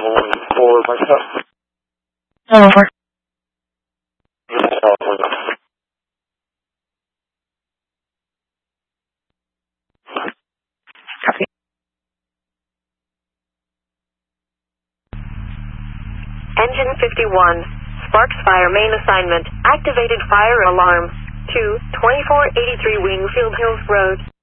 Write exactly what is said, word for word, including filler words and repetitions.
going for myself. Over. Copy. Engine fifty-one. Sparks fire main assignment. Activated fire alarm. two twenty-four eighty-three Wingfield Hills Road.